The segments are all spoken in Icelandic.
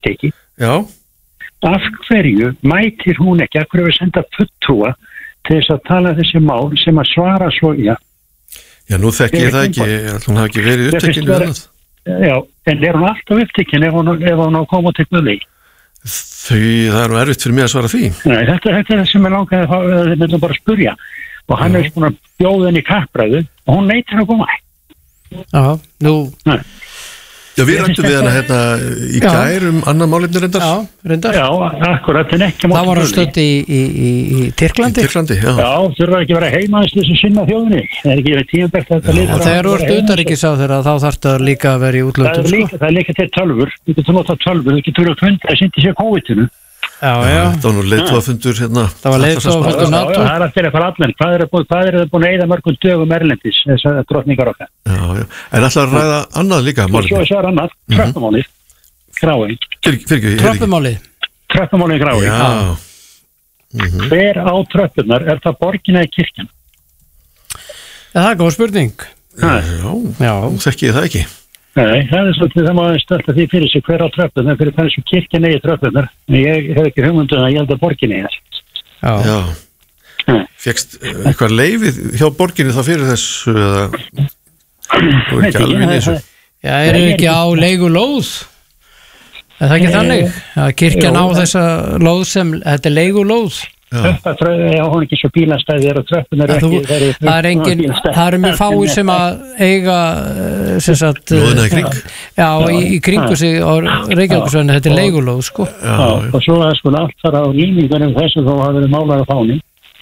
uppteki. Já. Af hverju mætir hún ekki, af hverju við senda fulltrúa til þess að tala þessi mál sem að svara svo, já. Já, nú þekki ég það ekki, hún hafi ekki verið upptekinu við annað. Já, en hún alltaf upptekin ef hún á koma til Guðli? Það er nú erfitt fyrir mig að svara því. Nei, þetta er það sem ég langaði að við bara að spurja. Og hann er búin að bjóða henni í kappræðu og hún neitar að koma. Já, nú... Já, við rættum við hana hérna í gær annar málefni reyndar. Já, reyndar. Já, akkurat, en ekki... Það var stödd í Tyrklandi. Í Tyrklandi, já. Já, þurfa ekki að vera heimaðist þess að sinna þjóðinni. Það er ekki verið tímabært að þetta liður. Þegar þú ert utanríkisráðherra þá þarf það líka að vera í útlöndum, sko. Það er líka til tölvur. Þú getur notað tölvur, þú getur verið að funda að sindi sér COVID-inu. Já. Það var nú leiðtogafundur hérna. Það var leiðtogafundur NATO. Það er alltaf fyrir allir. Hvað er það búin að eyða mörgum dögum erlendis, þessar drottningar okkar? Já. En alltaf að ræða annað líka. Svo er annað, tröppumálið, Grái. Tröppumálið Grái. Já. Hver á tröppunar, er það borgin eða kirkjan? Það er góð spurning. Já, þekki ég það ekki. Nei, það er svolítið það maður stelta því fyrir sig hver á tröppunar, fyrir hvernig sem kirkjan eigi tröppunar. Ég hef ekki hugmyndum að ég held að borgin eigi þess. Já. Fékkst eitthvað leyfið hjá borginni þá fyrir þessu eða voru ekki alveg í þessu? Já, eru ekki á leigulóð? Er það ekki þannig? Að kirkjan á þessa lóð sem, þetta er leigulóð? Já, hún ekki svo bílastæðir og tröppunar ekki. Það eru mjög fáir sem að eiga lóðina í kring. Já, í kringu sig á Reykjavíkursvæðinu, þetta er leigulóð, sko. Já, og svo er sko allt þar á nýmingunum þessu þó hafa verið málar á fáni.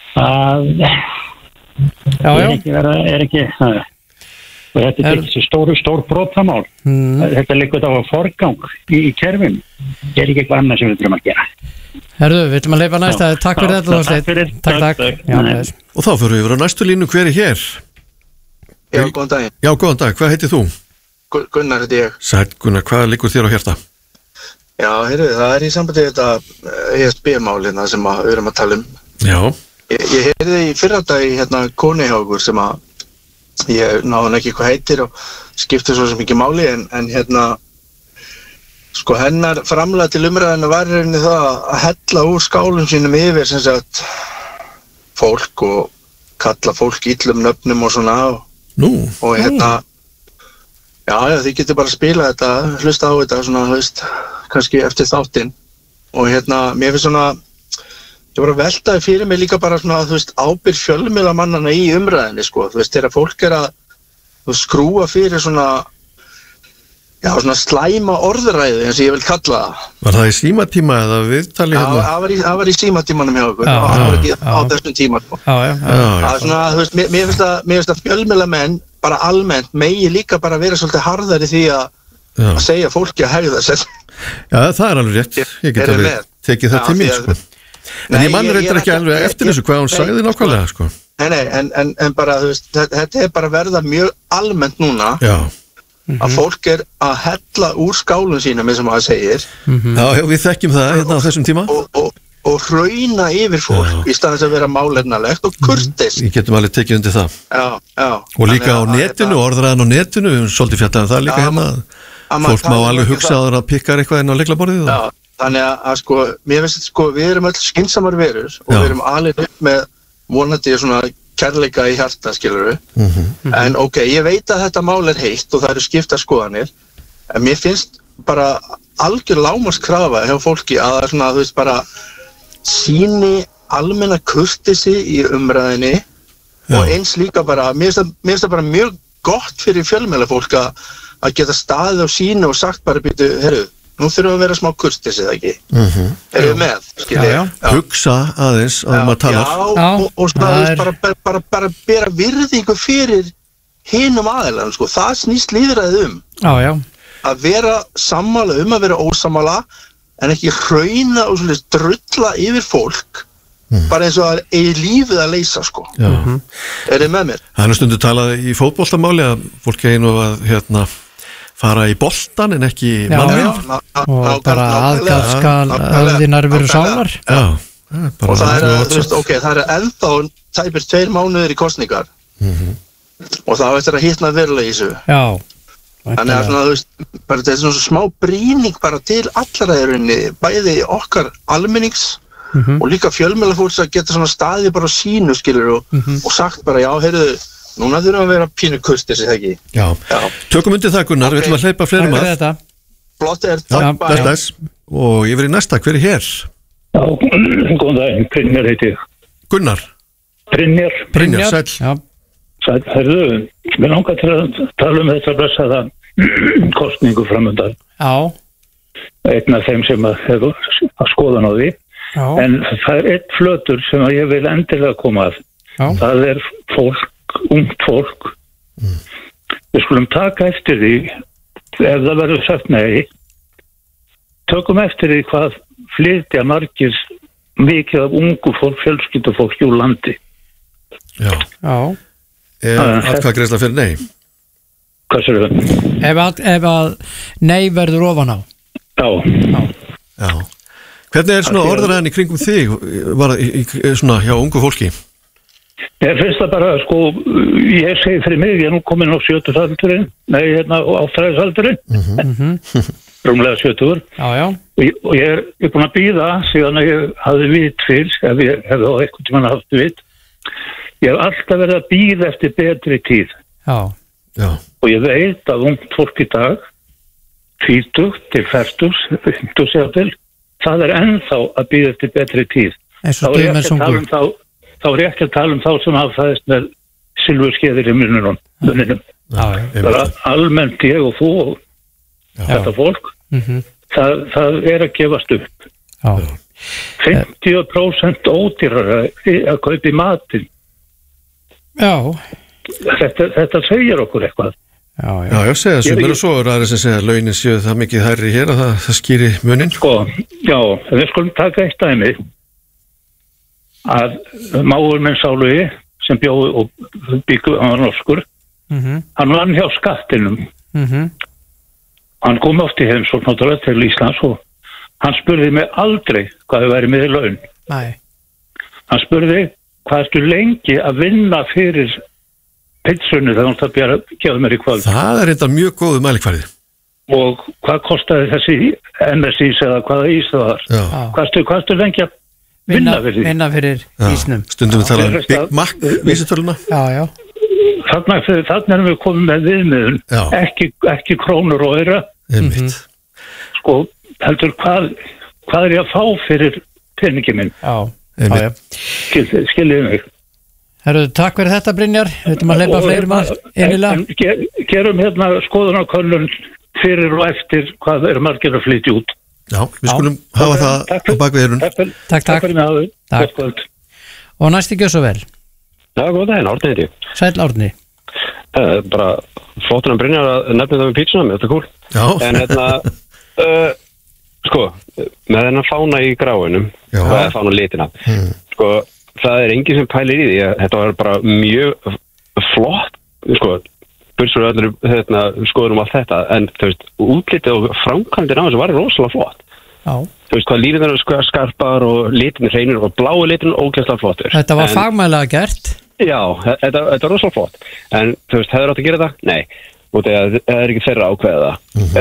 Er ekki og þetta er ekki stór brotamál. Þetta liggur þá á forgang í kerfinu. Það er ekki eitthvað annað sem við þurfum að gera. Herðu, við ætlum að leipa næsta. Takk fyrir þetta, Þorsteinn. Takk. Og þá fyrir við yfir á næstu línu. Hver er hér? Já, góðan daginn. Já, góðan dag. Hvað heitir þú? Gunnar heiti ég. Sæll Gunnar, hvað liggur þér á hjarta? Já, heyrðu, það er í sambandi þetta ESB-málina sem við erum að tala um. Já. Ég heyrði í fyrradag hérna konu hjá okkur sem að ég náðan ekki hvað heitir og skipti svo sem ekki máli en hérna sko hennar framlag til umræðinu var í rauninni það að hella úr skálum sínum yfir sem sagt fólk og kalla fólk illum nöfnum og svona og hérna já, þið getur bara að spila þetta, hlusta á þetta svona, kannski eftir þáttinn og hérna, mér finnst svona ég var að veltaði fyrir mig líka bara svona, ábyrgð fjölmiðlamannanna í umræðinni, sko, þegar fólk er að skrúa fyrir svona slæma orðræði, eins og ég vil kalla það. Var það í símatíma eða viðtali hérna? Já, það var í símatímanum hjá okkur, það var ekki á þessum tíma, sko. Það er svona, mér finnst að fjölmiðlamenn, bara almennt, megi líka bara vera svolítið harðari því að segja fólki að hegða sér. Já, það er alveg rétt. Ég get alveg tekið það til mín, sko. En ég mann reyndar ekki alveg eftir þessu hvað hún sagði nákvæmlega, sko. Nei, en bara, þetta er bara verða mjög almennt núna að fólk er að hella úr skálum sínum, eins og maður segir. Já, við þekkjum það hérna á þessum tíma. Og hrauna yfir fólk í staðins að vera málefnalegt og kurteist. Við getum alveg tekið undir það. Já. Og líka á netinu, orðræðan á netinu, við höfum svolítið fjallaði það líka hérna. Fólk má alveg hugsa að það pikkar eitthvað inn á lyklaborðið. Já, þannig að sko, mér finnst sko, við erum öll skynsamar verur og við erum alveg upp með vonandi svona kærleika í hjarta, skilur við. En ok, ég veit að þetta mál er heitt og það eru skiptar skoðanir, en mér finnst bara algjör lágmarkskrafa hjá fólki að það er svona, bara sýni almenna kurteisi í umræðinni og eins líka bara, mér finnst það bara mjög gott fyrir fjölmiðlafólk að geta staðið á sínu og sagt bara býtu, herru, nú þurfum við að vera smá kurteisi, eða ekki? Erum við með, skiljið? Hugsa aðeins að maður talar. Já, og svona bara bera virðingu fyrir hinum aðeilanum, sko. Það snýst lýðræðið um. Já. Að vera sammála að vera ósammála, en ekki hrauna og svona drulla yfir fólk, bara eins og það er í lífið að leysa, sko. Er þið með mér? Það er stundu talað í fótboltamáli að fólk einu að fara í boltan en ekki manninn. Og bara aðgafskal öðinar veru sálar. Og það er ennþá tæpir 2 mánuðir í kosningar. Og það eftir að hitna verulega í þessu. Þannig að svona, þú veist, bara þetta svona smá brýning bara til allra í rauninni, bæði okkar almennings og líka fjölmiðlafólks að geta svona staðið bara á sínu, skilur, og sagt bara, já, heyrðu, núna þurfum að vera pínu kurteis, er það ekki? Já. Tökum undir það, Gunnar, við ætlum að hleypa fleirum að. Blott takk bara. Bless. Og ég verið næsta, hver er hér? Já, góðan daginn, Brynjar heiti ég. Gunnar? Brynjar, sæll. Já. Sæll, herðu, mér langar til að tala þetta blessaða kostningu framöndan. Já. Einn af þeim sem hefur að skoðan á því. Já. En það einn flötur sem ég vil endilega koma að. Já. Það fólk, ungt fólk. Við skulum taka eftir því, ef það verður sagt nei, tökum eftir því hvað flytja margir mikið af ungu fólk, fjölskyldufólk úr landi. Já. Atkvæðagreiðsla fyrir nei? Hvað sér það? Ef að nei verður ofan á. Já. Hvernig svona orðræðan í kringum þig svona hjá ungu fólki? Ég finnst það bara, sko, ég segi fyrir mig, ég er nú komin á 70-aldurinn, á 30-aldurinn, rúmlega 70. Já. Og ég er búin að bíða síðan að ég hafði vit fyrr, ef ég hefði á einhvern tímann haft vit. Ég hef alltaf verið að bíða eftir betri tíð. Já. Og ég veit að ungt fólk í dag, 20 til 40, 50 sér, það er ennþá að bíða eftir betri tíð. Þá er ég ekki að tala þá sem hafa fæðist með silfurskeiðir í munninum. Það er almennt ég og þú og þetta fólk, það er að gefast upp. 50% ódýrara að kaupa í matinn. Já. Þetta segir okkur eitthvað. Já, segja sumir og svo er aðeins sem segja að launin séu það mikið hærri hér að það skýri munin. Sko, já, við skulum taka eitt dæmi að mágur minn Sálugi sem bjóði og byggu, hann var norskur, hann vann hjá skattinum. Hann kom oft í heimsókn náttúrulega til Íslands og hann spurði mig aldrei hvað þau væri með í laun. Nei. Hann spurði hvað ertu lengi að vinna fyrir pizzunni þegar hann það gefa mér í kvöld. Það er eitthvað mjög góðu mælikvarði. Og hvað kostaði þessi MSIs eða hvaða ís það var? Hvað ertu lengi að vinna fyrir ísnum? Stundum við tala Big Mac vísitöluna. Já. Þannig erum við komið með viðmiðun, ekki krónur og öra. Sko, heldur hvað er ég að fá fyrir peningi minn? Já. Skiljið mig. Herru, takk fyrir þetta, Brynjar. Við ætlum að hleypa fleirum að innilega. Gerum skoðunarkönnun fyrir og eftir hvað er margir að flytja út. Já, við skulum hafa það á bakvið eirun. Takk fyrir mig að þau. Og næst ekki svo vel. Já, góð daginn, Árni heiti ég. Sæll Árni. Bara flottur að Brynjar að nefna það með pítsuna, þetta er cool. Já. En sko, með þennan fána í gráinum, það er fána litina, sko, það er enginn sem pælir í því að þetta var bara mjög flott, sko, bursur öllur skoður allt þetta, en þú veist, útlitið og framkvæmdinn á þessu var rosalega flott. Já. Þú veist hvað lífið er skarpar og litinir hreinir og blái litin ógeðslega flottur. Þetta var fagmælega gert. Já, þetta er rosalega flott, en þú veist, hefur átt að gera þetta? Nei, og það er ekki þeirra ákveða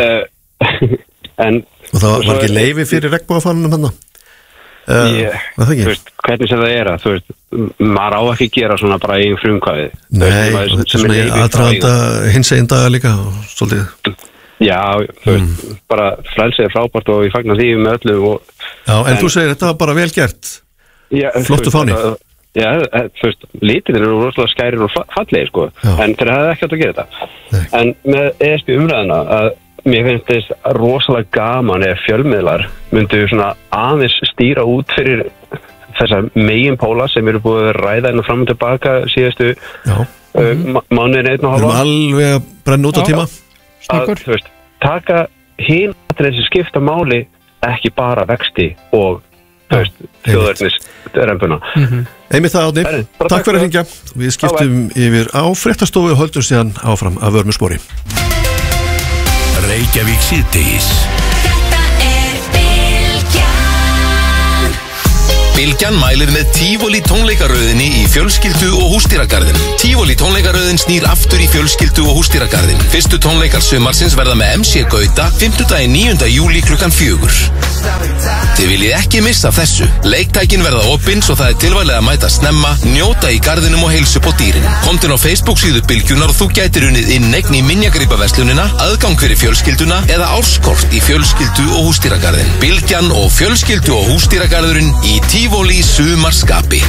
en og það var ekki leyfi fyrir regnbogafánunum hann? Þú veist, hvernig sem það er að, þú veist, maður á ekki gera svona bara í frumkvæðið. Nei, svona aðdraganda hinsegin daga líka og svolítið. Já, þú veist, bara frelsið er frábært og ég fagnar því með öllu og... Já, en þú segir þetta var bara vel gert. Flottu fáni. Já, þú veist, litinir eru rosalega skærir og fallegir, sko, en þeir hefði ekki átt að gera þetta. En með ESB umræðina að mér finnst þess rosalega gaman ef fjölmiðlar myndu svona aðeins stýra út fyrir þessa meginpóla sem eru búið að ræða inn og fram og tilbaka síðustu mánuðin 1,5 Við erum alveg að brenna út á tíma. Þú veist, taka hinn að þessi skipta máli ekki bara vexti og þú veist, þjóðverðnisrempuna. Einmitt það, Árni. Takk fyrir að hringja. Við skiptum yfir á fréttastofu og höldum síðan áfram af vörmu spori. Reykjavík síðdegis. Þetta er Bylgjan. Bylgjan mælir með Tivoli tónleikaröðinni í fjölskyldu og húsdýragarðinum. Tivoli tónleikaröðin snýr aftur í fjölskyldu og húsdýragarðin. Fyrstu tónleikar sumarsins verða með MC Gauta 5. 9. júlí klukkan 4. Þið viljið ekki missa þessu. Leiktækin verða opinn svo það tilvæglega að mæta snemma, njóta í garðinum og heilsu på dýrin. Komdu á Facebook síðu Bylgjunar og þú gætir unnið inneign í minjagripaverslunina, aðgang fyrir fjölskylduna eða árskort í fjölskyldu og húsdýragarðin. Bylgjan og fjölskyldu og húsdýragarðurinn í Tivoli sumarskapi.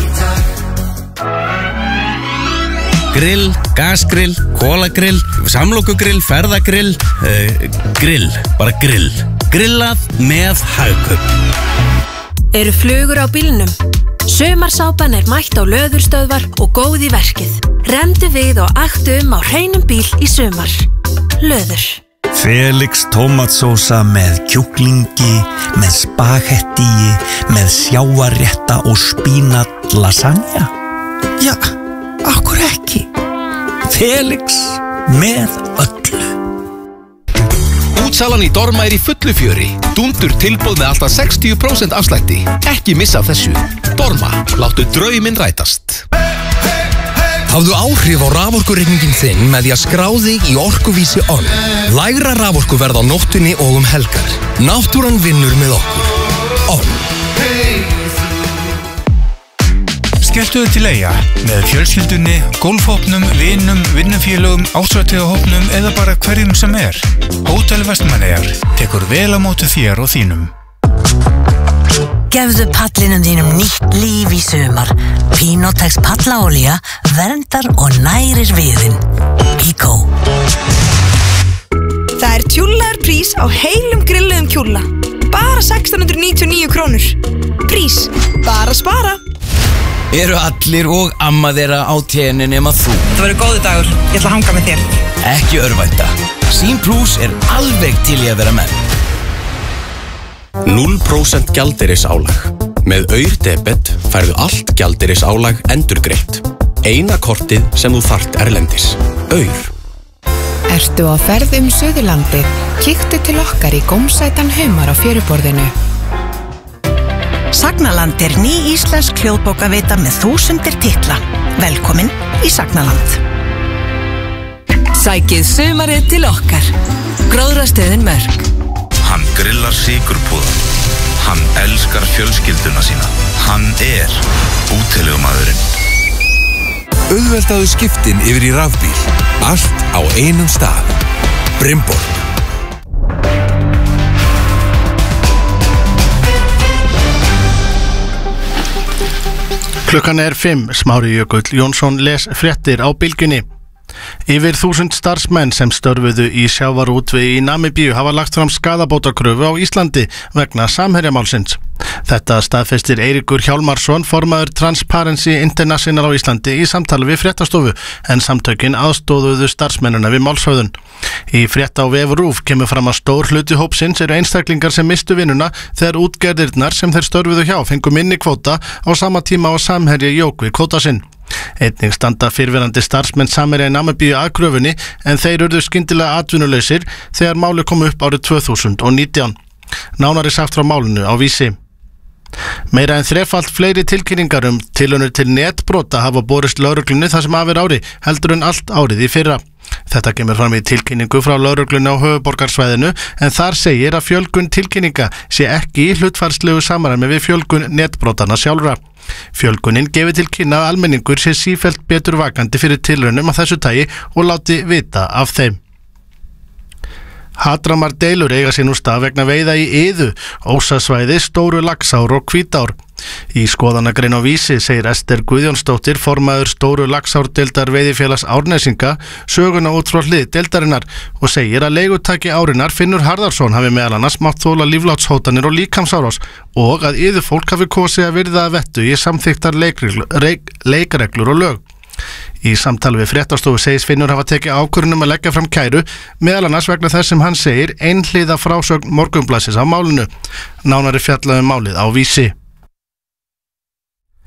Grill, gasgrill, kólagrill, samlokugrill, ferðagrill, grill, bara grill. Grillað með Hagkaup. Eru flugur á bílnum? Sumarsápan mætt á löðurstöðvar og góð í verkið. Remdu við og aktu á hreinum bíl í sumar. Löður. Felix tómatsósa með kjúklingi, með spagettíi, með sjávarrétta og spínat lasagna. Já, akkur ekki. Felix með öllu. Útsalan í Dorma í fullu fjöri. Dundur tilboð með alltaf 60% afslætti. Ekki missa þessu. Dorma, láttu drauminn rætast. Hafðu áhrif á raforkureikningin þinn með því að skrá þig í Orkuvísi On. Lægra raforkuverð á nóttunni og helgar. Náttúran vinnur með okkur. On. Skelltu þig til Eyja með fjölskyldunni, golfhópnum, vinum, vinnufélögum, ársvættíðahópnum eða bara hverjum sem Hótel Vestmannaeyjar tekur vel á móti þér og þínum. Gefðu pallinum þínum nýtt líf í sumar. Pinotex pallaolía verndar og nærir viðinn. Bíkó. Það tjúllaður prís á heilum grilluðum kjúlla. Bara 1699 krónur. Prís, bara spara. Eru allir og amma þeirra á tenni nema þú? Það verður góðu dagur, ég ætla að hanga með þér. Ekki örvænta. Sín Plus alveg til í að vera með. 0% gjaldeyrisálag. Með Aur-debet færðu allt gjaldeyrisálag endurgreitt. Eina kortið sem þú þarft erlendis. Aur. Ertu á ferð Suðurlandið? Kíktu til okkar í gómsætan Humar á fjöruborðinu. Sagnaland ný íslensk hljóðbókavita með 1000 titla. Velkomin í Sagnaland. Sækið sumarið til okkar. Gróðrastöðin Mörk. Hann grillar sykurpúða. Hann elskar fjölskylduna sína. Hann útilegumaðurinn. Auðveldaðu skiptin yfir í rafbíl. Allt á einum stað. Brimborg. Klukkan 5, Smári Jökull Jónsson les fréttir á Bylgjunni. Yfir 1000 starfsmenn sem störfuðu í sjávarútvegi í Namibíu hafa lagt fram skaðabótakröfu á Íslandi vegna Samherjamálsins. Þetta staðfestir Eiríkur Hjálmarsson, formaður Transparency International á Íslandi í samtali við fréttastofu, en samtökin aðstóðuðu starfsmennina við málshöfðun. Í frétta á vef RÚV kemur fram að stór hluti hópsins eru einstaklingar sem mistu vinnuna þegar útgerðirnar sem þeir störfuðu hjá fengu minni kvóta á sama tíma á Samherji jók við kvóta sinn. Einnig standa fyrrverandi starfsmenn Samherja í Namibíu að kröfunni, en þeir urðu skyndilega atvinnulausir þegar máli kom upp árið 2019. Nánari sagt frá málinu á Vísi. Meira en þrefalt fleiri tilkynningar tilraunir til netbrota hafa borist lögreglunni það sem af ári heldur en allt árið í fyrra. Þetta kemur fram í tilkynningu frá lögreglunni á höfuðborgarsvæðinu, en þar segir að fjölgun tilkynninga sé ekki í hlutfallslegu samræmi við fjölgun netbrotana sjálfra. Fjölgunin gefi til kynna að almenningur sé sífellt betur vakandi fyrir tilraunum af þessu tagi og láti vita af þeim. Hatramar deilur eiga sér nú stað vegna veiða í Iðu, Ósasvæði, Stóru Laxár og Hvítár. Í skoðanagrein á Vísi segir Ester Guðjónsdóttir, formaður Stóru Laxárdeildar veiðifélags Árnesinga, söguna út frá hlið deildarinnar og segir að leigutaki Árinnar, Finnur Harðarsson, hafi meðal annars mátt þola líflátshótanir og líkamsárás og að Iðufólk hafi kosið að virða að vettu í samþykktar leikreglur og lög. Í samtali við fréttastofu segist Finnur hafa tekið ákvörðun að leggja fram kæru, meðal annars vegna þess sem hann segir einhliða frásögn Morgunblaðsins á málinu. Nánari fjallaði málið á Vísi.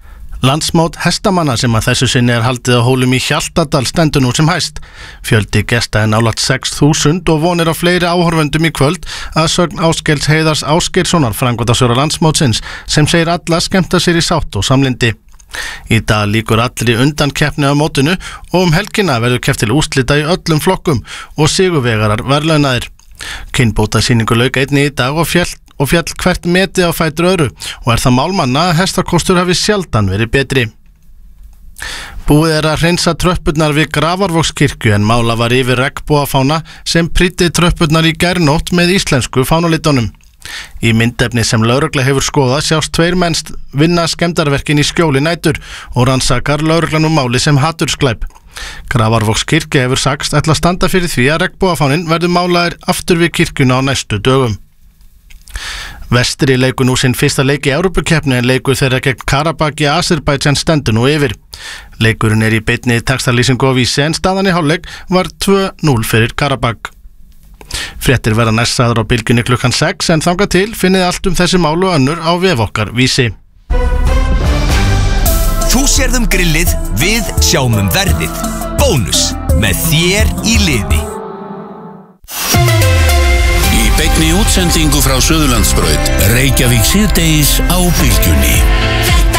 Landsmót hestamanna sem að þessu sinni haldið á Hólum í Hjaltadal stendur nú sem hæst. Fjöldi gesta nálægt 6.000 og vonir á fleiri áhorfendum í kvöld að sögn Ásgeils Heiðars Ásgeirssonar framkvæmdastjóra Landsmótsins sem segir alla skemmta sér í sátt og samlyndi. Í dag lýkur allri undankeppni á mótinu og helgina verður keppt til úrslita í öllum flokkum og sigurvegarar verðlaunaðir. Kynbótasýningu lauk einnig í dag og fjall hvert metið á fætur öðru og það málmanna að hestakostur hafi sjaldan verið betri. Búið að hreinsa tröppurnar við Grafarvogskirkju en mála var yfir regnbogafána sem prýddi tröppurnar í gærnótt með íslensku fánalitunum. Í myndefni sem lögregla hefur skoðað sjást 2 menn vinna skemmdarverkin í skjóli nætur og rannsakar lögreglan máli sem hatursglæp. Grafarvogskirkja hefur sagst ætla að standa fyrir því að regnbogafánin verður málaðir aftur við kirkjuna á næstu dögum. Vestri leikur nú sinn fyrsta leik í Evrópukeppni en leikur þeirra gegn Karabakh í Azerbaijan stendur nú yfir. Leikurinn í beinni textalýsingu á Vísi en staðan í hálfleik var 2-0 fyrir Karabakh. Fréttir verða næst sagðar á Bylgjunni klukkan 6 en þangað til finnið allt þessi mál og önnur á vef okkar Vísi. Þú sérð grillið, við sjáum verðið. Bónus með þér í liði. Í beinni útsendingu frá Suðurlandsbraut, Reykjavík síðdegis á Bylgjunni. Þetta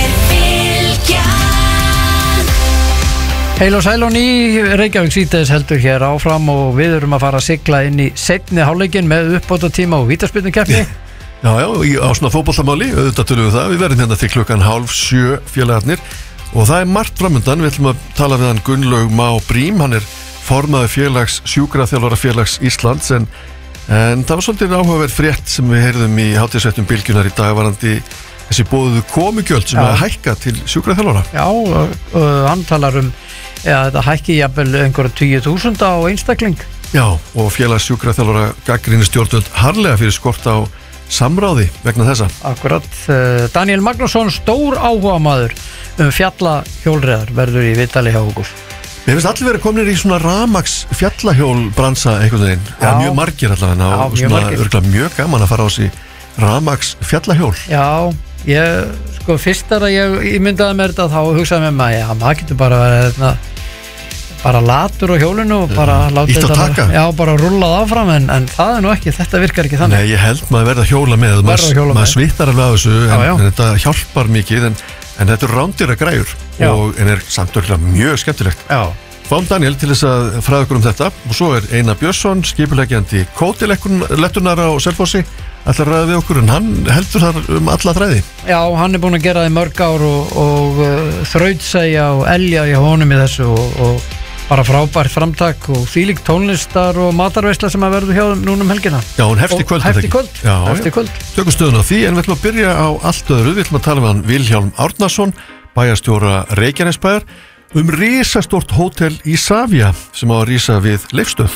Bylgjan. Heil og sæl og ný, Reykjavík síðdegis heldur hér áfram og við erum að fara að sigla inn í seinni hálfleikinn með uppbótartíma og vítaspyrnukeppni. Já, á svona fótboltamáli, auðvitað tölum við það. Við verðum hérna til klukkan 6:30 félagarnir og það er margt framundan. Við ætlum að tala við hann Gunnlaug Má Brím, hann formaður sjúkraþjálfarafélags Íslands en það var svolítið áhugaverð frétt sem við heyrðum í hátíðisfréttum Bylgjunnar í dag varandi þessi boðuðu komugjöld sem að hækka til sjúkraþjálfara. Já, hann talar þetta hækki jafnvel einhverja 20.000 á einstakling. Já, og félags sjúkraþjálfara gagnrýnir stjórnvöld harðlega fyrir skort á samráði vegna þessa. Akkurat, Daniel Magnússon, stór áhugamaður fjallahjólreiðar verður í viðtali hjá okkur. Mér finnst allir verið kominir í svona rafmagns fjallahjólbransa einhvern veginn, eða mjög margir allavega og svona örgulega mjög gaman að fara á þessi rafmagns fjallahjól. Já, fyrst að ég myndaði mér þetta þá hugsaði með mig að maður getur bara latur á hjólinu og bara láta þetta bara rullað áfram en það nú ekki, þetta virkar ekki þannig. Nei, ég held maður verða að hjóla með maður svittar alveg á þessu en þetta hjálpar mikið en þetta rándýra græjur en samt örgulega mjög skemmtilegt. Fáum Daniel til þess að fræða okkur þetta og svo Einar Björnsson, skipuleggjandi kótilettunar á Selfossi ætlar að ræða við okkur en hann heldur þar alla þræði. Já, hann búinn að gera það í mörg ár og þrautsæja og elja í honum í þessu og bara frábært framtak og þvílík tónlistar og matarveisla sem að verður hjá núna helgina. Já, hún hefst í kvöld. Hefst í kvöld. Tökum stöðun á því en við ætlum að byrja á allt öðru. Við ætlum að tala með hann Vilhjálm Árnason, bæjarstjóra Reykjanesbæjar risastórt hótel Isavia sem á að rísa við Leifsstöð.